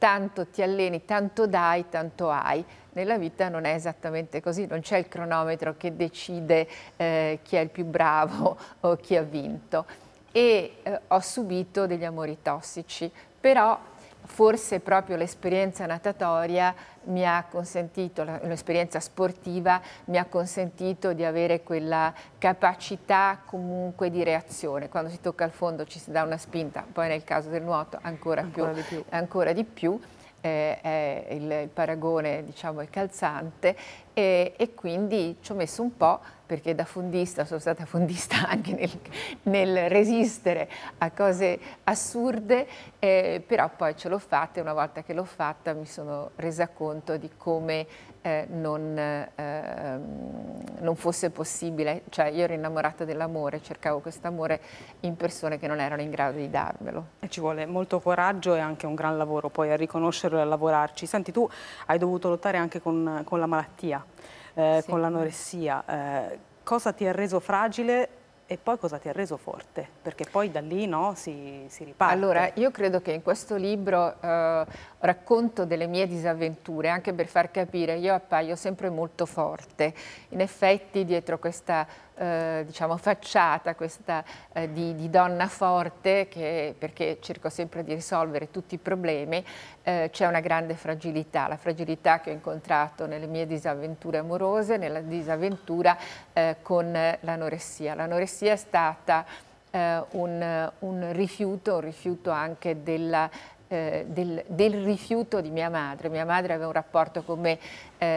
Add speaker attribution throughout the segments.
Speaker 1: tanto ti alleni, tanto dai, tanto hai. Nella vita non è esattamente così, non c'è il cronometro che decide chi è il più bravo o chi ha vinto. E ho subito degli amori tossici, però forse proprio l'esperienza natatoria mi ha consentito, l'esperienza sportiva mi ha consentito di avere quella capacità comunque di reazione. Quando si tocca il fondo ci si dà una spinta, poi nel caso del nuoto ancora di più. Il paragone, diciamo, è calzante, e quindi ci ho messo un po', perché da fondista sono stata fondista anche nel resistere a cose assurde, però poi ce l'ho fatta, e una volta che l'ho fatta mi sono resa conto di come non fosse possibile. Cioè, io ero innamorata dell'amore, cercavo quest'amore in persone che non erano in grado di darmelo.
Speaker 2: E ci vuole molto coraggio e anche un gran lavoro poi a riconoscerlo e a lavorarci. Senti, tu hai dovuto lottare anche con la malattia,
Speaker 1: Sì.
Speaker 2: con l'anoressia. Cosa ti ha reso fragile e poi cosa ti ha reso forte? Perché poi da lì, no, si riparte.
Speaker 1: Allora, io credo che in questo libro racconto delle mie disavventure, anche per far capire, io appaio sempre molto forte. In effetti dietro questa diciamo, facciata, questa di donna forte, perché cerco sempre di risolvere tutti i problemi, c'è una grande fragilità, la fragilità che ho incontrato nelle mie disavventure amorose, nella disavventura con l'anoressia. L'anoressia è stata un rifiuto anche del rifiuto di mia madre. Mia madre aveva un rapporto con me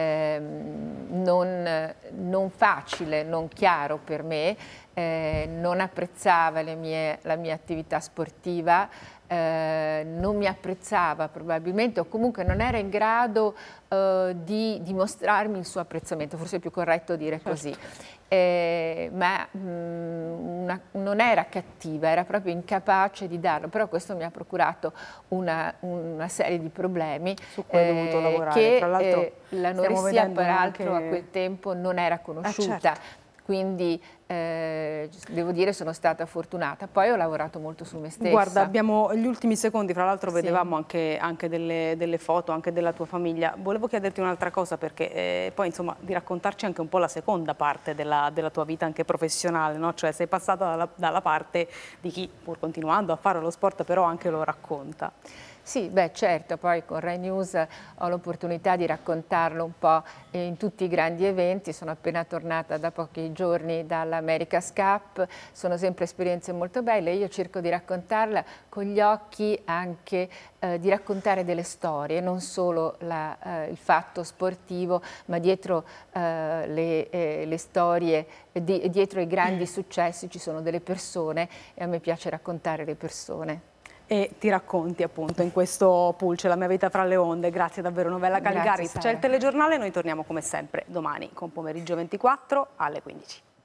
Speaker 1: non facile, non chiaro per me, non apprezzava la mia attività sportiva, non mi apprezzava probabilmente, o comunque non era in grado di dimostrarmi il suo apprezzamento, forse è più corretto dire così. Ma non era cattiva, era proprio incapace di darlo, però questo mi ha procurato una serie di problemi
Speaker 2: su cui hai dovuto lavorare.
Speaker 1: che
Speaker 2: Tra l'altro
Speaker 1: l'anoressia peraltro
Speaker 2: anche...
Speaker 1: a quel tempo non era conosciuta.
Speaker 2: Certo.
Speaker 1: Quindi devo dire sono stata fortunata. Poi ho lavorato molto su me stessa.
Speaker 2: Guarda, abbiamo gli ultimi secondi, fra l'altro
Speaker 1: Sì.
Speaker 2: vedevamo anche delle foto, anche della tua famiglia. Volevo chiederti un'altra cosa, perché poi insomma di raccontarci anche un po' la seconda parte della tua vita anche professionale, no? Cioè sei passata dalla parte di chi, pur continuando a fare lo sport, però anche lo racconta.
Speaker 1: Sì, beh certo, poi con Rai News ho l'opportunità di raccontarlo un po' in tutti i grandi eventi. Sono appena tornata da pochi giorni dall'America's Cup, sono sempre esperienze molto belle. Io cerco di raccontarla con gli occhi anche di raccontare delle storie, non solo il fatto sportivo, ma dietro le storie, dietro i grandi successi ci sono delle persone, e a me piace raccontare le persone.
Speaker 2: E ti racconti appunto in questo Pulce, la mia vita fra le onde. Grazie davvero Novella Caligaris. C'è il telegiornale, noi torniamo come sempre domani con Pomeriggio 24 alle 15.